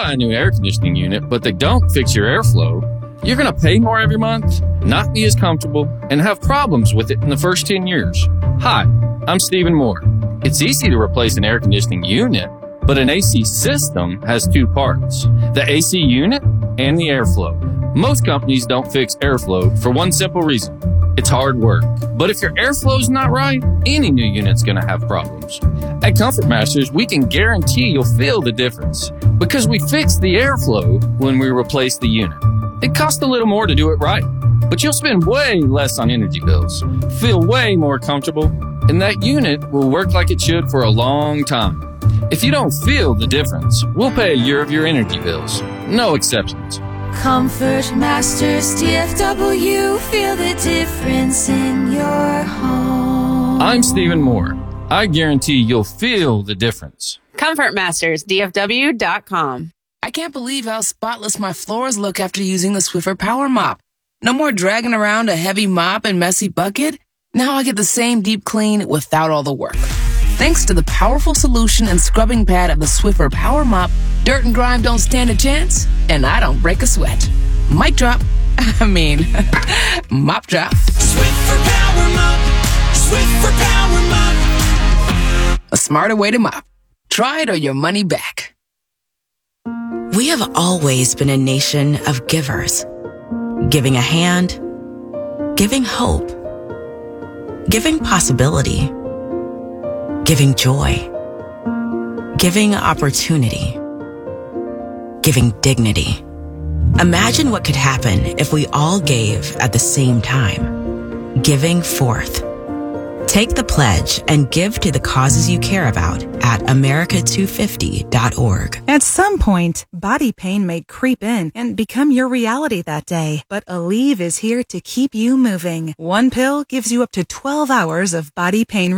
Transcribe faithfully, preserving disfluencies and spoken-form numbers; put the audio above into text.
buy a new air conditioning unit, but they don't fix your airflow, you're going to pay more every month, not be as comfortable, and have problems with it in the first ten years. Hi, I'm Stephen Moore. It's easy to replace an air conditioning unit, but an A C system has two parts, the A C unit and the airflow. Most companies don't fix airflow for one simple reason. It's hard work. But if your airflow's not right, any new unit's going to have problems. At Comfort Masters, we can guarantee you'll feel the difference because we fix the airflow when we replace the unit. It costs a little more to do it right, but you'll spend way less on energy bills, feel way more comfortable, and that unit will work like it should for a long time. If you don't feel the difference, we'll pay a year of your energy bills. No exceptions. Comfort Masters D F W, feel the difference in your home. I'm Stephen Moore. I guarantee you'll feel the difference. Comfort Masters D F W dot com. I can't believe how spotless my floors look after using the Swiffer Power Mop. No more dragging around a heavy mop and messy bucket. Now I get the same deep clean without all the work. Thanks to the powerful solution and scrubbing pad of the Swiffer Power Mop, dirt and grime don't stand a chance, and I don't break a sweat. Mic drop. I mean, mop drop. Swiffer Power Mop. Swiffer Power Mop. A smarter way to mop. Try it or your money back. We have always been a nation of givers. Giving a hand, giving hope, giving possibility, giving joy, giving opportunity, giving dignity. Imagine what could happen if we all gave at the same time. Giving forth. Take the pledge and give to the causes you care about at America two fifty dot org. At some point, body pain may creep in and become your reality that day. But Aleve is here to keep you moving. One pill gives you up to twelve hours of body pain